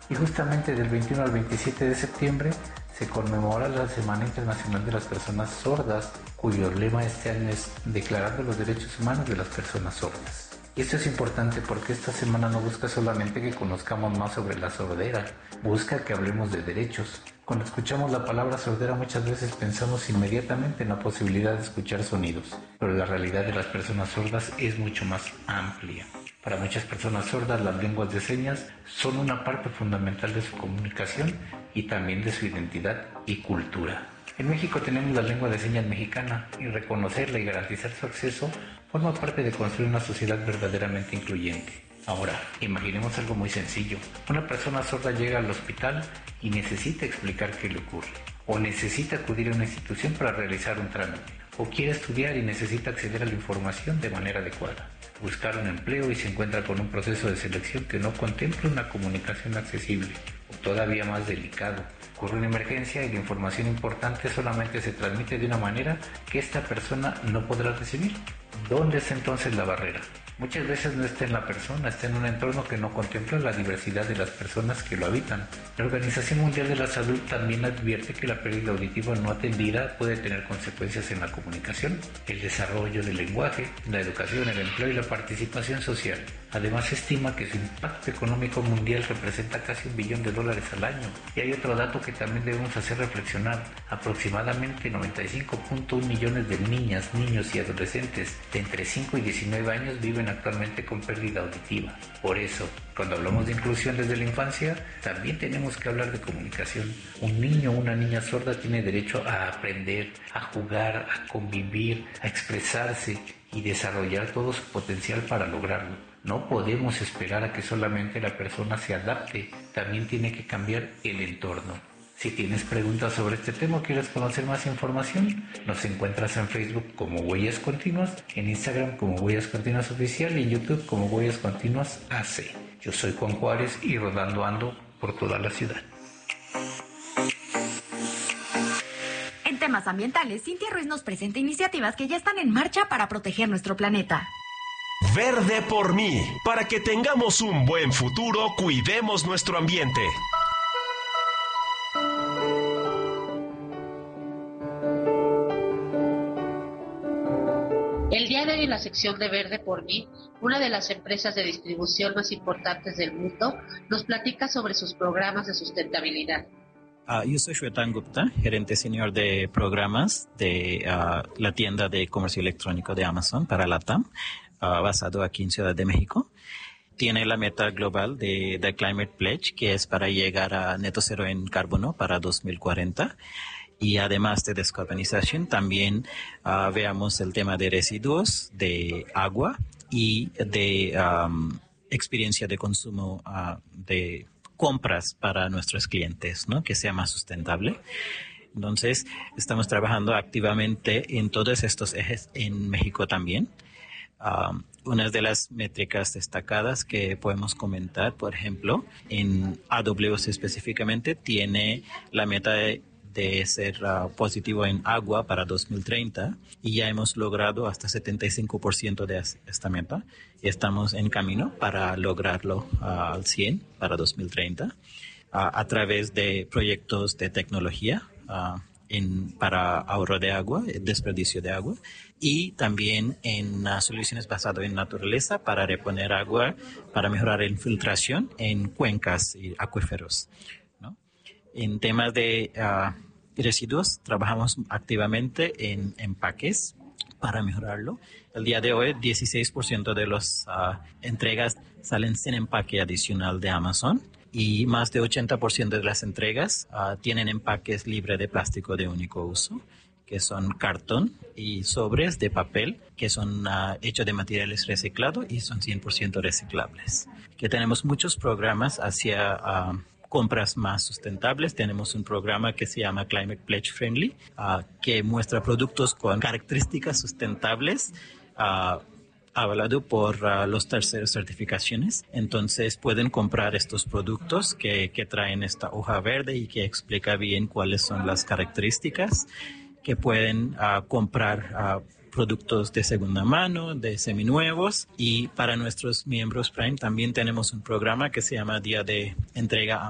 Y justamente del 21 al 27 de septiembre se conmemora la Semana Internacional de las Personas Sordas, cuyo lema este año es Declarando los Derechos Humanos de las Personas Sordas. Y esto es importante porque esta semana no busca solamente que conozcamos más sobre la sordera, busca que hablemos de derechos. Cuando escuchamos la palabra sordera muchas veces pensamos inmediatamente en la posibilidad de escuchar sonidos, pero la realidad de las personas sordas es mucho más amplia. Para muchas personas sordas las lenguas de señas son una parte fundamental de su comunicación y también de su identidad y cultura. En México tenemos la lengua de señas mexicana y reconocerla y garantizar su acceso forma parte de construir una sociedad verdaderamente incluyente. Ahora, imaginemos algo muy sencillo. Una persona sorda llega al hospital y necesita explicar qué le ocurre, o necesita acudir a una institución para realizar un trámite, o quiere estudiar y necesita acceder a la información de manera adecuada, buscar un empleo y se encuentra con un proceso de selección que no contempla una comunicación accesible, o todavía más delicado. Ocurre una emergencia y la información importante solamente se transmite de una manera que esta persona no podrá recibir. ¿Dónde está entonces la barrera? Muchas veces no está en la persona, está en un entorno que no contempla la diversidad de las personas que lo habitan. La Organización Mundial de la Salud también advierte que la pérdida auditiva no atendida puede tener consecuencias en la comunicación, el desarrollo del lenguaje, la educación, el empleo y la participación social. Además, se estima que su impacto económico mundial representa casi $1 billón al año. Y hay otro dato que también debemos hacer reflexionar. Aproximadamente 95.1 millones de niñas, niños y adolescentes de entre 5 y 19 años viven actualmente con pérdida auditiva. Por eso, cuando hablamos de inclusión desde la infancia, también tenemos que hablar de comunicación. Un niño o una niña sorda tiene derecho a aprender, a jugar, a convivir, a expresarse y desarrollar todo su potencial para lograrlo. No podemos esperar a que solamente la persona se adapte, también tiene que cambiar el entorno. Si tienes preguntas sobre este tema o quieres conocer más información, nos encuentras en Facebook como Huellas Continuas, en Instagram como Huellas Continuas Oficial y en YouTube como Huellas Continuas AC. Yo soy Juan Juárez y rodando ando por toda la ciudad. En temas ambientales, Cintia Ruiz nos presenta iniciativas que ya están en marcha para proteger nuestro planeta. Verde por mí. Para que tengamos un buen futuro, cuidemos nuestro ambiente. El día de hoy en la sección de Verde por mí, una de las empresas de distribución más importantes del mundo nos platica sobre sus programas de sustentabilidad. Yo soy Shwetan Gupta, gerente senior de programas de la tienda de comercio electrónico de Amazon para LATAM, basado aquí en Ciudad de México. Tiene la meta global de The Climate Pledge, que es para llegar a neto cero en carbono para 2040. Y además de descarbonización, también veamos el tema de residuos, de agua y de experiencia de consumo de compras para nuestros clientes, ¿no? Que sea más sustentable. Entonces, estamos trabajando activamente en todos estos ejes en México también. Una de las métricas destacadas que podemos comentar, por ejemplo, en AWS específicamente, tiene la meta de ser positivo en agua para 2030 y ya hemos logrado hasta 75% de esta meta y estamos en camino para lograrlo al 100% para 2030 a través de proyectos de tecnología para ahorro de agua, desperdicio de agua y también en soluciones basadas en naturaleza para reponer agua, para mejorar la infiltración en cuencas y acuíferos. En temas de residuos, trabajamos activamente en empaques para mejorarlo. El día de hoy, 16% de las entregas salen sin empaque adicional de Amazon y más de 80% de las entregas tienen empaques libres de plástico de único uso, que son cartón y sobres de papel, que son hechos de materiales reciclados y son 100% reciclables. Que tenemos muchos programas hacia compras más sustentables. Tenemos un programa que se llama Climate Pledge Friendly, que muestra productos con características sustentables, avalado por los terceros certificaciones. Entonces pueden comprar estos productos que traen esta hoja verde y que explica bien cuáles son las características, que pueden comprar productos de segunda mano, de seminuevos, y para nuestros miembros Prime también tenemos un programa que se llama Día de Entrega